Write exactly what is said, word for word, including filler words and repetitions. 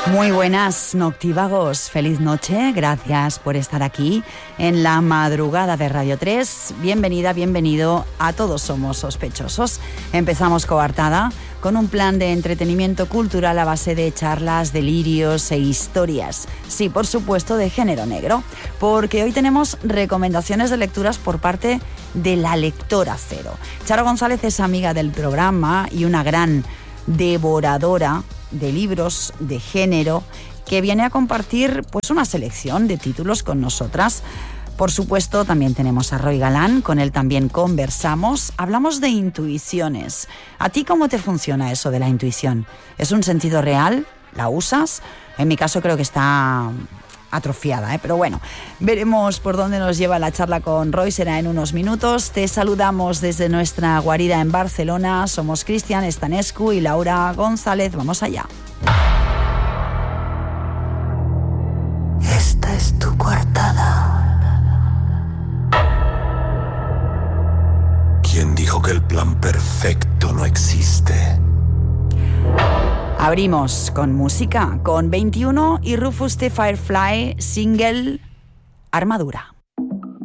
Muy buenas noctívagos, feliz noche, gracias por estar aquí en la madrugada de Radio tres. Bienvenida, bienvenido a Todos Somos Sospechosos. Empezamos coartada con un plan de entretenimiento cultural a base de charlas, delirios e historias. Sí, por supuesto, de género negro, porque hoy tenemos recomendaciones de lecturas por parte de La Lectora Cero. Charo González es amiga del programa y una gran devoradora de libros de género que viene a compartir pues una selección de títulos con nosotras. Por supuesto, también tenemos a Roy Galán, con él también conversamos. Hablamos de intuiciones. ¿A ti cómo te funciona eso de la intuición? ¿Es un sentido real? ¿La usas? En mi caso creo que está atrofiada, ¿eh? Pero bueno, veremos por dónde nos lleva la charla con Roy, será en unos minutos. Te saludamos desde nuestra guarida en Barcelona. Somos Cristian Estanescu y Laura González. Vamos allá. Esta es tu coartada. ¿Quién dijo que el plan perfecto no existe? Abrimos con música, con veintiuno y Rufus the Firefly, single Armadura.